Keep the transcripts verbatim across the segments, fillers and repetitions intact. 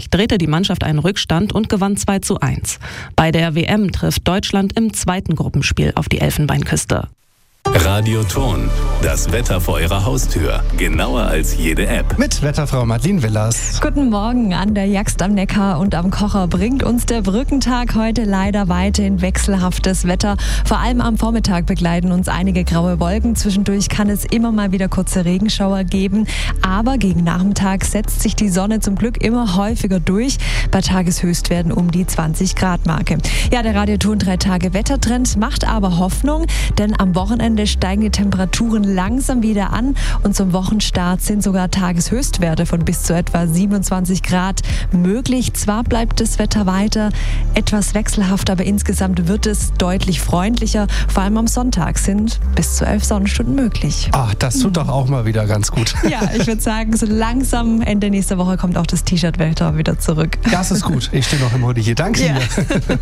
drehte die Mannschaft einen Rückstand und gewann zwei zu eins. Bei der W M trifft Deutschland im zweiten Gruppenspiel auf die Elfenbeinküste. Radio Ton, das Wetter vor Ihrer Haustür. Genauer als jede App. Mit Wetterfrau Madeleine Willers. Guten Morgen. An der Jagst am Neckar und am Kocher bringt uns der Brückentag heute leider weiterhin wechselhaftes Wetter. Vor allem am Vormittag begleiten uns einige graue Wolken. Zwischendurch kann es immer mal wieder kurze Regenschauer geben. Aber gegen Nachmittag setzt sich die Sonne zum Glück immer häufiger durch. Bei Tageshöchstwerten um die zwanzig Grad Marke. Ja, der Radio Ton drei Tage Wettertrend macht aber Hoffnung, denn am Wochenende steigen die Temperaturen langsam wieder an und zum Wochenstart sind sogar Tageshöchstwerte von bis zu etwa siebenundzwanzig Grad möglich. Zwar bleibt das Wetter weiter etwas wechselhaft, aber insgesamt wird es deutlich freundlicher. Vor allem am Sonntag sind bis zu elf Sonnenstunden möglich. Ach, das tut doch auch mal wieder ganz gut. Ja, ich würde sagen, so langsam Ende nächster Woche kommt auch das T-Shirt-Wetter wieder zurück. Das ist gut. Ich stehe noch im Hoodie hier. Danke ja. dir.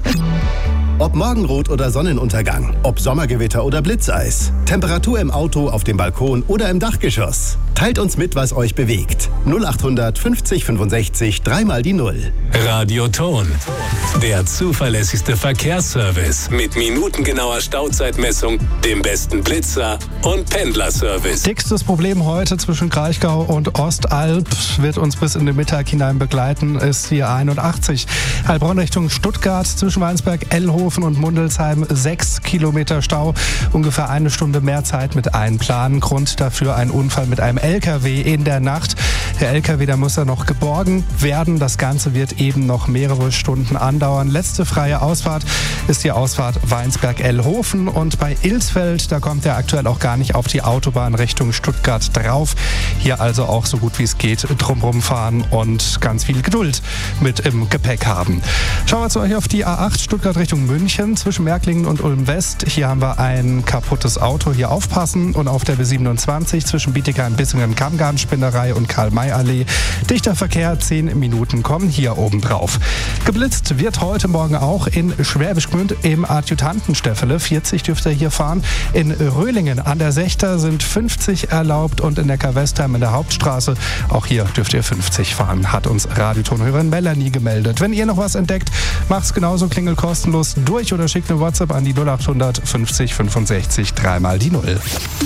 Ob Morgenrot oder Sonnenuntergang, ob Sommergewitter oder Blitzeis, Temperatur im Auto, auf dem Balkon oder im Dachgeschoss. Teilt uns mit, was euch bewegt. null achthundert fünfzig fünfundsechzig, dreimal die Null. Radio Ton, der zuverlässigste Verkehrsservice mit minutengenauer Stauzeitmessung, dem besten Blitzer und Pendlerservice. Dickstes Problem heute zwischen Kraichgau und Ostalb wird uns bis in den Mittag hinein begleiten, ist die einundachtzig. Heilbronn Richtung Stuttgart zwischen Weinsberg, Ellhofen und Mundelsheim sechs Kilometer Stau. Ungefähr eine Stunde mehr Zeit mit einplanen. Grund dafür ein Unfall mit einem L K W in der Nacht. Der L K W, da muss er noch geborgen werden. Das Ganze wird eben noch mehrere Stunden andauern. Letzte freie Ausfahrt ist die Ausfahrt Weinsberg-Ellhofen. Und bei Ilsfeld, da kommt er aktuell auch gar nicht auf die Autobahn Richtung Stuttgart drauf. Hier also auch so gut wie es geht drumherum fahren und ganz viel Geduld mit im Gepäck haben. Schauen wir zu euch auf die A acht Stuttgart Richtung München zwischen Märklingen und Ulm West. Hier haben wir ein kaputtes Auto. Hier aufpassen. Und auf der B siebenundzwanzig zwischen Bietigheim, Bissingen, Kammgartenspinnerei und Karl-May-Allee. Dichter Verkehr, zehn Minuten kommen hier oben drauf. Geblitzt wird heute Morgen auch in Schwäbisch Gmünd im Adjutantenstäffele. vierzig dürft ihr hier fahren. In Röhlingen an der Sechter sind fünfzig erlaubt und in Neckar-Westheim in der Hauptstraße, auch hier dürft ihr fünfzig fahren, hat uns Radiotonhörerin Melanie gemeldet. Wenn ihr noch was entdeckt, macht's genauso, klingelt kostenlos durch oder schickt eine WhatsApp an die null achthundert fünfzig fünfundsechzig, dreimal die Null.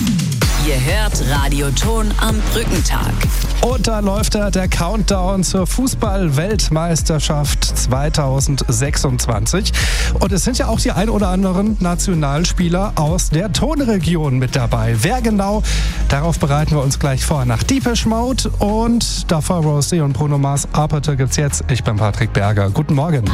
Ihr hört Radio Ton am Brückentag. Und da läuft da der Countdown zur Fußball-Weltmeisterschaft zweitausendsechsundzwanzig. Und es sind ja auch die ein oder anderen Nationalspieler aus der Tonregion mit dabei. Wer genau? Darauf bereiten wir uns gleich vor. Nach Depeche Mode und davor Rosie und Bruno Mars. Arbiter gibt's jetzt. Ich bin Patrick Berger. Guten Morgen.